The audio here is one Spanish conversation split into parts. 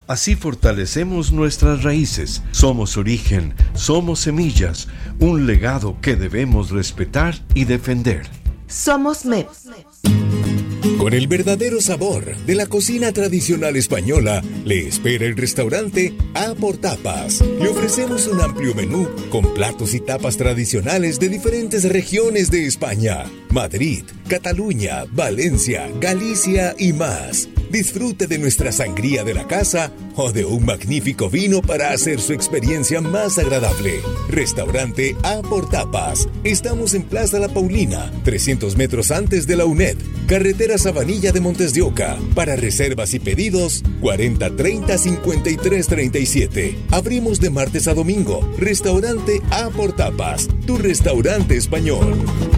Así fortalecemos nuestras raíces. Somos origen, somos semillas, un legado que debemos respetar y defender. Somos MEP. Con el verdadero sabor de la cocina tradicional española, le espera el restaurante A por Tapas. Le ofrecemos un amplio menú con platos y tapas tradicionales de diferentes regiones de España: Madrid, Cataluña, Valencia, Galicia y más. Disfrute de nuestra sangría de la casa o de un magnífico vino para hacer su experiencia más agradable. Restaurante A por Tapas. Estamos en Plaza La Paulina, 300 metros antes de la UNED, carretera Sabanilla de Montes de Oca. Para reservas y pedidos, 40 30 53 37. Abrimos de martes a domingo. Restaurante A por Tapas, tu restaurante español.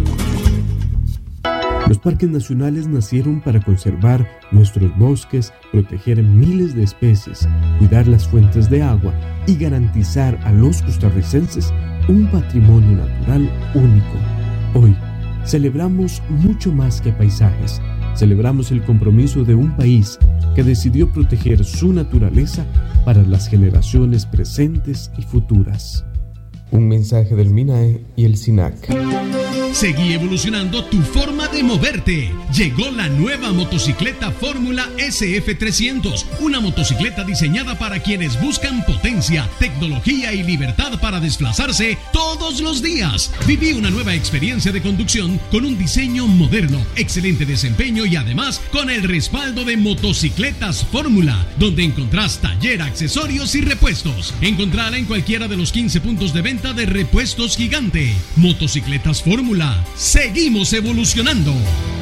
Los parques nacionales nacieron para conservar nuestros bosques, proteger miles de especies, cuidar las fuentes de agua y garantizar a los costarricenses un patrimonio natural único. Hoy celebramos mucho más que paisajes. Celebramos el compromiso de un país que decidió proteger su naturaleza para las generaciones presentes y futuras. Un mensaje del MINAE y el SINAC. Seguí evolucionando tu forma de moverte. Llegó la nueva motocicleta Fórmula SF300, una motocicleta diseñada para quienes buscan potencia, tecnología y libertad para desplazarse todos los días. Viví una nueva experiencia de conducción con un diseño moderno, excelente desempeño y además con el respaldo de Motocicletas Fórmula, donde encontrás taller, accesorios y repuestos. Encontrala en cualquiera de los 15 puntos de venta de Repuestos Gigante. Motocicletas Fórmula. Seguimos evolucionando.